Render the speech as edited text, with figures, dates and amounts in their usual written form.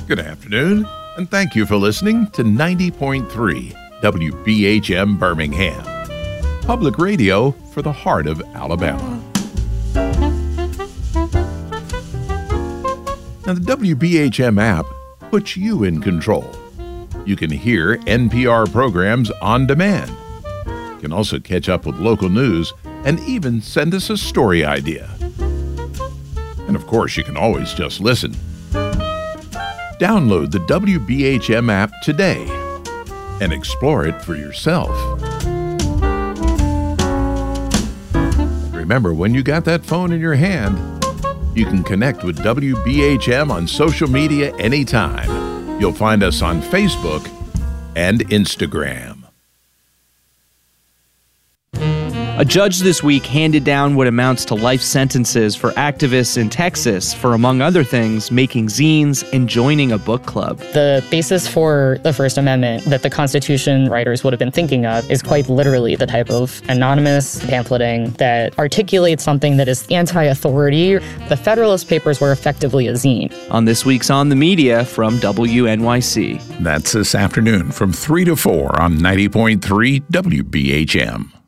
Good afternoon, and thank you for listening to 90.3 WBHM Birmingham, public radio for the heart of Alabama. Now, the WBHM app puts you in control. You can hear NPR programs on demand. You can also catch up with local news and even send us a story idea. And of course, you can always just listen. Download the WBHM app today and explore it for yourself. Remember, when you got that phone in your hand, you can connect with WBHM on social media anytime. You'll find us on Facebook and Instagram. A judge this week handed down what amounts to life sentences for activists in Texas for, among other things, making zines and joining a book club. The basis for the First Amendment that the Constitution writers would have been thinking of is quite literally the type of anonymous pamphleting that articulates something that is anti-authority. The Federalist Papers were effectively a zine. On this week's On the Media from WNYC. That's this afternoon from 3 to 4 on 90.3 WBHM.